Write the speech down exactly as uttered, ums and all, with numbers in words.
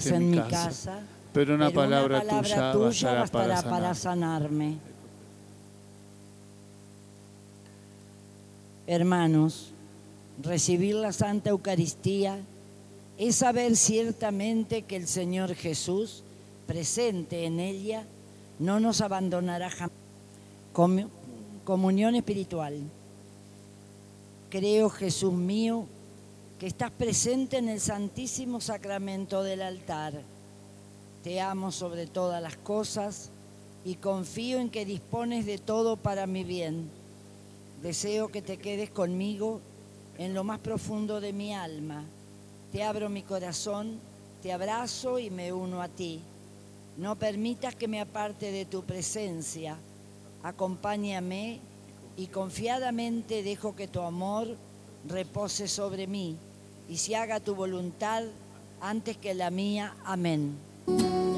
en mi casa, pero una pero palabra, una palabra tuya, tuya bastará bastará para para sanar. sanarme. Hermanos, recibir la Santa Eucaristía es saber ciertamente que el Señor Jesús, presente en ella, no nos abandonará jamás. Com- comunión espiritual. Creo, Jesús mío, que estás presente en el Santísimo Sacramento del altar. Te amo sobre todas las cosas y confío en que dispones de todo para mi bien. Deseo que te quedes conmigo en lo más profundo de mi alma. Te abro mi corazón, te abrazo y me uno a ti. No permitas que me aparte de tu presencia. Acompáñame y confiadamente dejo que tu amor repose sobre mí y se haga tu voluntad antes que la mía. Amén.